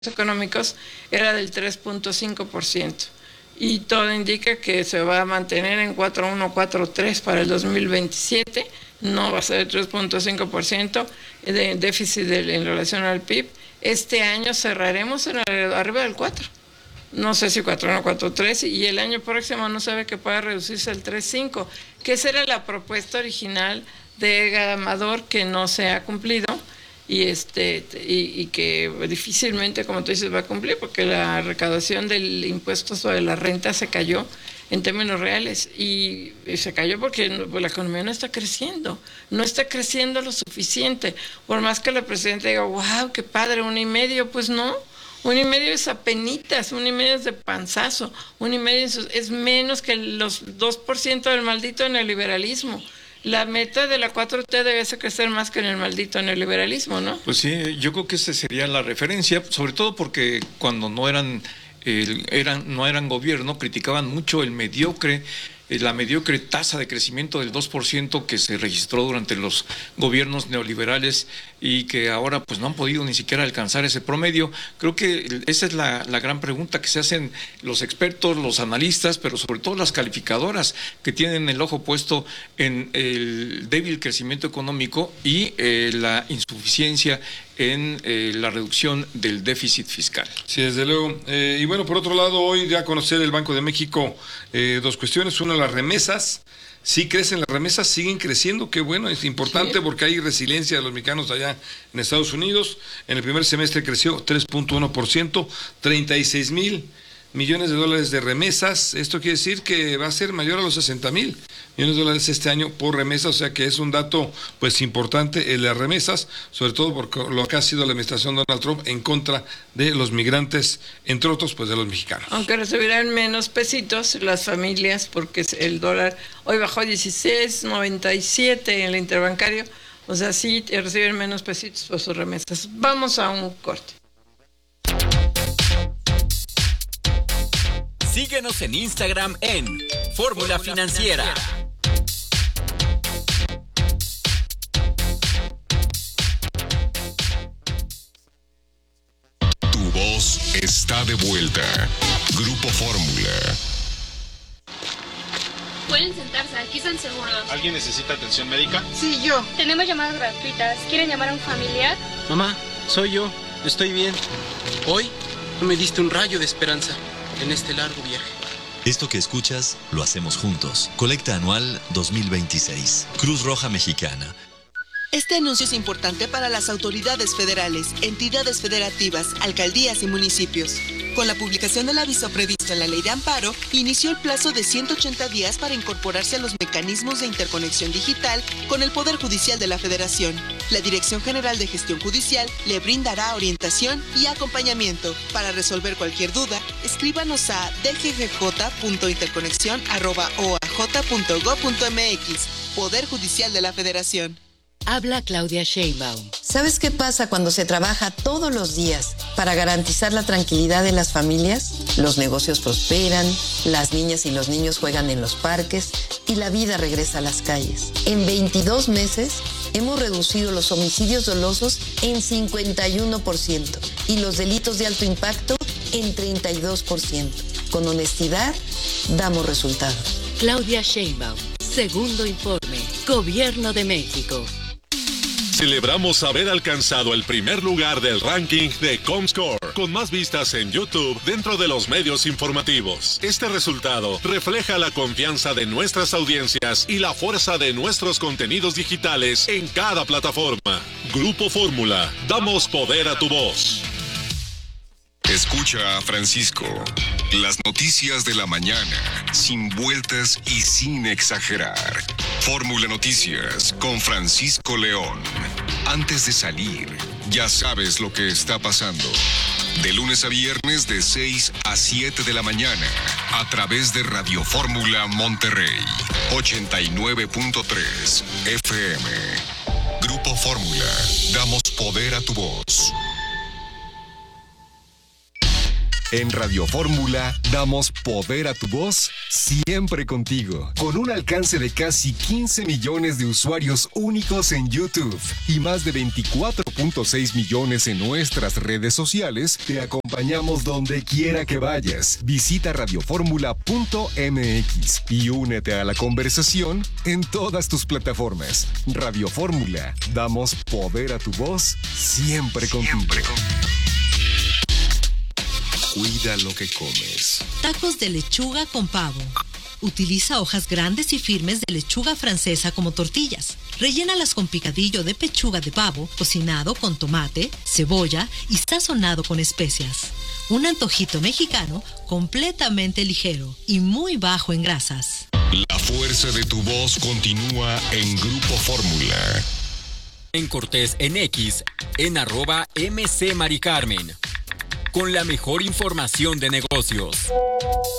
económicos era del 3.5%. Y todo indica que se va a mantener en 4.1, 4.3 para el 2027. No va a ser el 3.5% de déficit en relación al PIB. Este año cerraremos arriba del 4. No sé si 4.1, 4.3, y el año próximo no se ve que pueda reducirse al 3.5, que esa era la propuesta original de Amador, que no se ha cumplido. Y que difícilmente, como tú dices, va a cumplir, porque la recaudación del impuesto sobre la renta se cayó en términos reales, y se cayó porque la economía no está creciendo lo suficiente. Por más que la presidenta diga, wow, qué padre, 1.5, pues no, 1.5 es apenitas, 1.5 es de panzazo, 1.5 es menos que los 2% del maldito neoliberalismo. La meta de la 4T debe ser crecer más que en el maldito neoliberalismo, ¿no? Pues sí, yo creo que esa sería la referencia, sobre todo porque cuando no eran gobierno, criticaban mucho la mediocre tasa de crecimiento del 2% que se registró durante los gobiernos neoliberales y que ahora pues no han podido ni siquiera alcanzar ese promedio. Creo que esa es la gran pregunta que se hacen los expertos, los analistas, pero sobre todo las calificadoras, que tienen el ojo puesto en el débil crecimiento económico y la insuficiencia en la reducción del déficit fiscal. Sí, desde luego. Y bueno, por otro lado, hoy ya a conocer el Banco de México dos cuestiones. Una, las remesas. Sí crecen las remesas, siguen creciendo, qué bueno, es importante, sí, porque hay resiliencia de los mexicanos allá en Estados Unidos. En el primer semestre creció 3.1%, 36,000 millones de dólares de remesas. Esto quiere decir que va a ser mayor a los 60,000 millones de dólares este año por remesas, o sea que es un dato pues importante en las remesas, sobre todo por lo que ha sido la administración de Donald Trump en contra de los migrantes, entre otros pues de los mexicanos. Aunque recibirán menos pesitos las familias, porque el dólar hoy bajó 16.97 en el interbancario, o sea sí reciben menos pesitos por sus remesas. Vamos a un corte. Síguenos en Instagram en Fórmula Financiera. Tu voz está de vuelta. Grupo Fórmula. Pueden sentarse, aquí están seguros. ¿Alguien necesita atención médica? Sí, yo. Tenemos llamadas gratuitas. ¿Quieren llamar a un familiar? Mamá, soy yo. Estoy bien. Hoy me diste un rayo de esperanza en este largo viaje. Esto que escuchas lo hacemos juntos. Colecta anual 2026. Cruz Roja Mexicana. Este anuncio es importante para las autoridades federales, entidades federativas, alcaldías y municipios. Con la publicación del aviso previsto en la Ley de Amparo, inició el plazo de 180 días para incorporarse a los mecanismos de interconexión digital con el Poder Judicial de la Federación. La Dirección General de Gestión Judicial le brindará orientación y acompañamiento. Para resolver cualquier duda, escríbanos a dggj.interconexión@oaj.gov.mx. Poder Judicial de la Federación. Habla Claudia Sheinbaum. ¿Sabes qué pasa cuando se trabaja todos los días para garantizar la tranquilidad de las familias? Los negocios prosperan, las niñas y los niños juegan en los parques y la vida regresa a las calles. En 22 meses hemos reducido los homicidios dolosos en 51% y los delitos de alto impacto en 32%. Con honestidad, damos resultados. Claudia Sheinbaum, segundo informe, Gobierno de México. Celebramos haber alcanzado el primer lugar del ranking de Comscore, con más vistas en YouTube dentro de los medios informativos. Este resultado refleja la confianza de nuestras audiencias y la fuerza de nuestros contenidos digitales en cada plataforma. Grupo Fórmula, damos poder a tu voz. Escucha a Francisco. Las noticias de la mañana, sin vueltas y sin exagerar. Fórmula Noticias con Francisco León. Antes de salir, ya sabes lo que está pasando. De lunes a viernes de 6 a 7 de la mañana, a través de Radio Fórmula Monterrey, 89.3 FM. Grupo Fórmula, damos poder a tu voz. En Radio Fórmula damos poder a tu voz siempre contigo. Con un alcance de casi 15 millones de usuarios únicos en YouTube y más de 24.6 millones en nuestras redes sociales, te acompañamos donde quiera que vayas. Visita radioformula.mx y únete a la conversación en todas tus plataformas. Radio Fórmula, damos poder a tu voz siempre contigo. Cuida lo que comes. Tacos de lechuga con pavo. Utiliza hojas grandes y firmes de lechuga francesa como tortillas. Rellénalas con picadillo de pechuga de pavo, cocinado con tomate, cebolla y sazonado con especias. Un antojito mexicano completamente ligero y muy bajo en grasas. La fuerza de tu voz continúa en Grupo Fórmula. En Cortés en X, en @MC Mari Carmen. Con la mejor información de negocios.